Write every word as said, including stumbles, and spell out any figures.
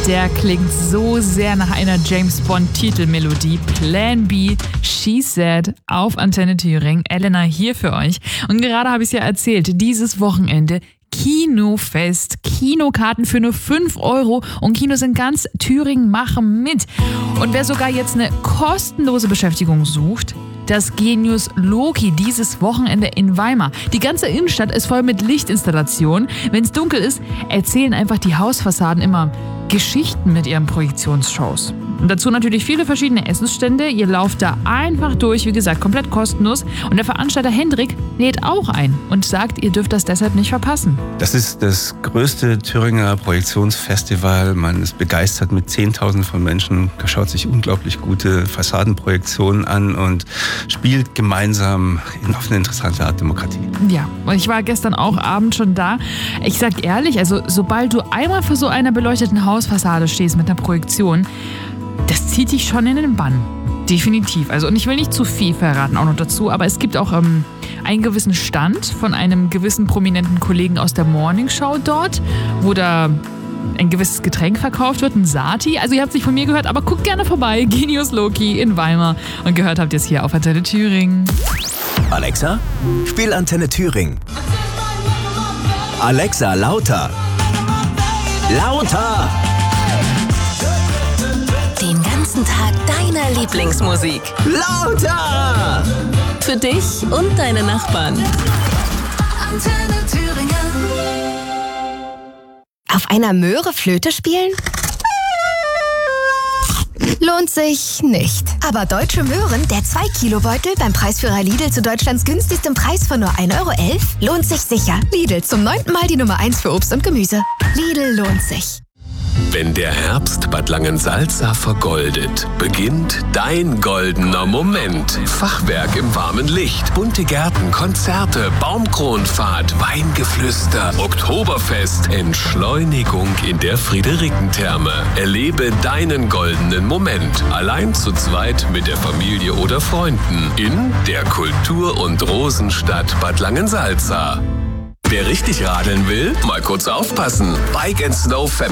Der klingt so sehr nach einer James-Bond-Titelmelodie. Plan B, She Said auf Antenne Thüringen. Elena hier für euch. Und gerade habe ich es ja erzählt, dieses Wochenende Kinofest. Kinokarten für nur fünf Euro und Kinos in ganz Thüringen machen mit. Und wer sogar jetzt eine kostenlose Beschäftigung sucht, das Genius Loki dieses Wochenende in Weimar. Die ganze Innenstadt ist voll mit Lichtinstallationen. Wenn es dunkel ist, erzählen einfach die Hausfassaden immer Geschichten mit ihren Projektionsshows. Und dazu natürlich viele verschiedene Essensstände. Ihr lauft da einfach durch, wie gesagt, komplett kostenlos. Und der Veranstalter Hendrik lädt auch ein und sagt, ihr dürft das deshalb nicht verpassen. Das ist das größte Thüringer Projektionsfestival. Man ist begeistert mit Zehntausenden von Menschen, schaut sich unglaublich gute Fassadenprojektionen an und spielt gemeinsam auf eine interessante Art Demokratie. Ja, und ich war gestern auch abends schon da. Ich sag ehrlich, also sobald du einmal vor so einer beleuchteten Hausfassade stehst mit einer Projektion, das zieht dich schon in den Bann. Definitiv. Also, und ich will nicht zu viel verraten auch noch dazu, aber es gibt auch ähm, einen gewissen Stand von einem gewissen prominenten Kollegen aus der Morningshow dort, wo da ein gewisses Getränk verkauft wird, ein Sati. Also ihr habt es nicht von mir gehört, aber guckt gerne vorbei. Genius Loki in Weimar. Und gehört habt ihr es hier auf Antenne Thüringen. Alexa, spiel Antenne Thüringen. Alexa, lauter. Lauter! Den ganzen Tag deine Lieblingsmusik. Lauter! Für dich und deine Nachbarn. Antenne Thüringen. Auf einer Möhre Flöte spielen? Lohnt sich nicht. Aber Deutsche Möhren, der zwei Kilo Beutel beim Preisführer Lidl zu Deutschlands günstigstem Preis von nur ein Euro elf, lohnt sich sicher. Lidl, zum neunten Mal die Nummer eins für Obst und Gemüse. Lidl lohnt sich. Wenn der Herbst Bad Langensalza vergoldet, beginnt dein goldener Moment. Fachwerk im warmen Licht, bunte Gärten, Konzerte, Baumkronfahrt, Weingeflüster, Oktoberfest, Entschleunigung in der Friederikentherme. Erlebe deinen goldenen Moment. Allein zu zweit mit der Familie oder Freunden in der Kultur- und Rosenstadt Bad Langensalza. Wer richtig radeln will, mal kurz aufpassen. Bike and Snow